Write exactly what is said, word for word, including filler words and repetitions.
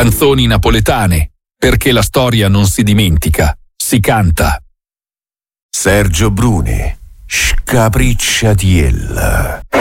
Canzoni napoletane, perché la storia non si dimentica, si canta. Sergio Bruni, Scapricciatiella.